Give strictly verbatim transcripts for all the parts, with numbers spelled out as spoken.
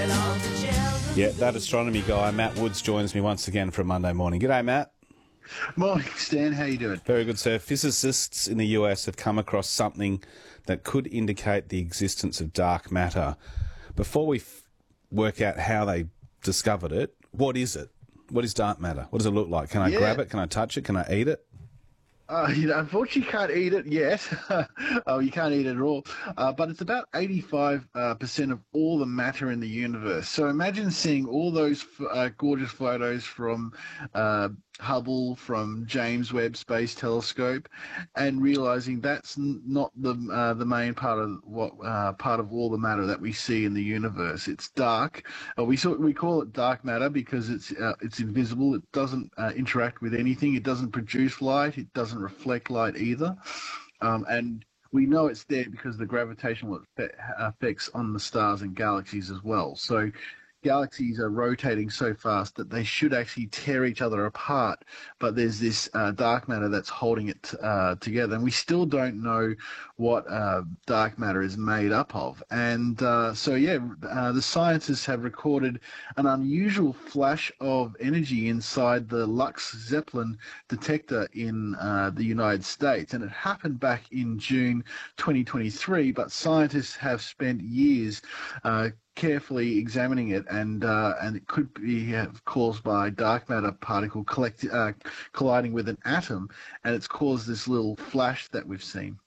Yeah, that astronomy guy, Matt Woods, joins me once again for a Monday morning. G'day, Matt. Morning, Stan. How you doing? Very good, sir. Physicists in the U S have come across something that could indicate the existence of dark matter. Before we f- work out how they discovered it, what is it? What is dark matter? What does it look like? Can I Yeah. grab it? Can I touch it? Can I eat it? Uh, you know, unfortunately, you can't eat it yet. Oh, you can't eat it at all. Uh, but it's about eighty-five percent uh, percent of all the matter in the universe. So imagine seeing all those uh, gorgeous photos from uh, Hubble, from James Webb Space Telescope, and realizing that's n- not the uh, the main part of what uh, part of all the matter that we see in the universe. It's dark. Uh, we sort we call it dark matter because it's uh, it's invisible. It doesn't uh, interact with anything. It doesn't produce light. It doesn't reflect light either, um, and we know it's there because of the gravitational effects on the stars and galaxies as well. So galaxies are rotating so fast that they should actually tear each other apart, but there's this uh, dark matter that's holding it uh, together, and we still don't know what uh, dark matter is made up of. And uh, so, yeah, uh, the scientists have recorded an unusual flash of energy inside the Lux Zeppelin detector in uh, the United States, and it happened back in June twenty twenty-three, but scientists have spent years uh, carefully examining it, and uh, and it could be uh, caused by dark matter particle collect, uh, colliding with an atom, and it's caused this little flash that we've seen.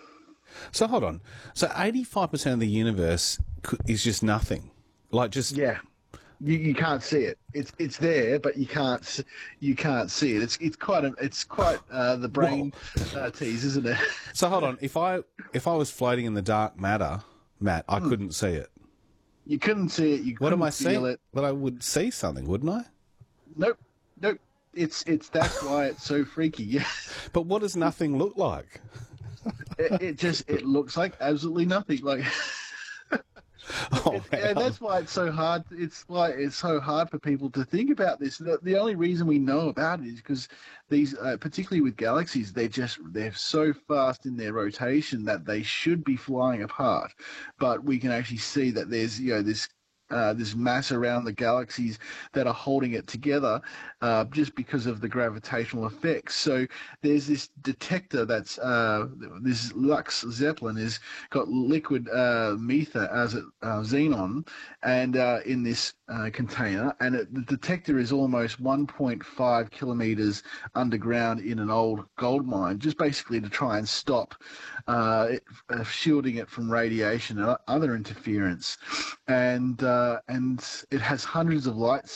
So hold on. So eighty-five percent of the universe co- is just nothing. Like just... Yeah, you, you can't see it. It's it's there, but you can't s- you can't see it. It's it's quite a, it's quite uh, the brain uh, tease, isn't it? So hold on. If I if I was floating in the dark matter, Matt, I couldn't see it. You couldn't see it. You What couldn't am I feel seeing? it. But I would see something, wouldn't I? Nope, nope. It's it's that's why it's so freaky. Yeah. But what does nothing look like? It, it just it looks like absolutely nothing. Like, Oh, it, man. and that's why it's so hard. It's why it's so hard for people to think about this. The, the only reason we know about it is because these, uh, particularly with galaxies, they just they're so fast in their rotation that they should be flying apart. But we can actually see that there's you know this. Uh, this mass around the galaxies that are holding it together uh, just because of the gravitational effects. So there's this detector that's uh, this Lux Zeppelin has got liquid uh, mether as it uh, xenon, and uh, in this uh, container, and it, the detector is almost one point five kilometers underground in an old gold mine, just basically to try and stop uh, it, uh, shielding it from radiation and other interference. And uh, and it has hundreds of light